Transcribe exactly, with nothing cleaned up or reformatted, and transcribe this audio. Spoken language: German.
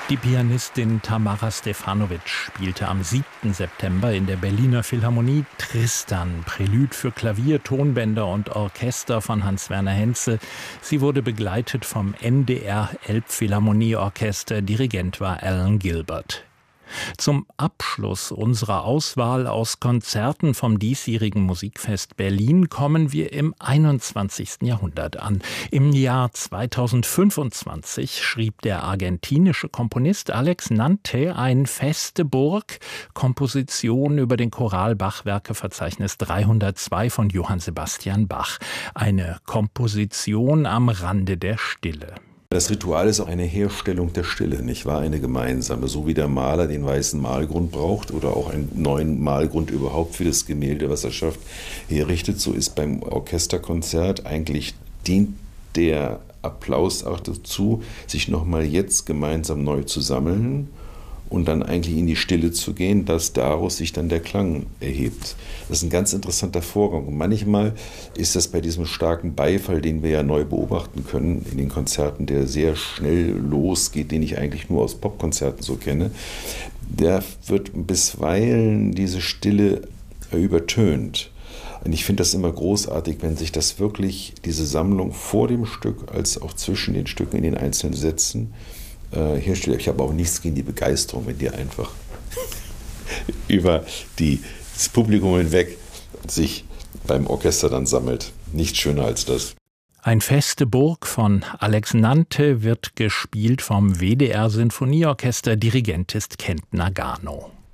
Die Pianistin Tamara Stefanovic spielte am siebten September in der Berliner Philharmonie Tristan, Prälude für Klavier, Tonbänder und Orchester von Hans-Werner Henze. Sie wurde begleitet vom N D R Elbphilharmonieorchester, Dirigent war Alan Gilbert. Zum Abschluss unserer Auswahl aus Konzerten vom diesjährigen Musikfest Berlin kommen wir im einundzwanzigsten Jahrhundert an. Im Jahr zweitausendfünfundzwanzig schrieb der argentinische Komponist Alex Nante ein Feste Burg, Komposition über den Choral-Bachwerke-Verzeichnis dreihundertzwei von Johann Sebastian Bach. Eine Komposition am Rande der Stille. Das Ritual ist auch eine Herstellung der Stille, nicht wahr? Eine gemeinsame. So wie der Maler den weißen Malgrund braucht oder auch einen neuen Malgrund überhaupt für das Gemälde, was er schafft, herrichtet, so ist beim Orchesterkonzert eigentlich dient der Applaus auch dazu, sich nochmal jetzt gemeinsam neu zu sammeln und dann eigentlich in die Stille zu gehen, dass daraus sich dann der Klang erhebt. Das ist ein ganz interessanter Vorgang. Und manchmal ist das bei diesem starken Beifall, den wir ja neu beobachten können in den Konzerten, der sehr schnell losgeht, den ich eigentlich nur aus Popkonzerten so kenne, der wird bisweilen diese Stille übertönt. Und ich finde das immer großartig, wenn sich das wirklich, diese Sammlung vor dem Stück als auch zwischen den Stücken in den einzelnen Sätzen herstelle. Ich habe auch nichts gegen die Begeisterung, wenn die einfach über die, das Publikum hinweg sich beim Orchester dann sammelt. Nichts schöner als das. Ein Feste Burg von Alex Nante wird gespielt vom W D R Sinfonieorchester, Dirigent ist Kent Nagano.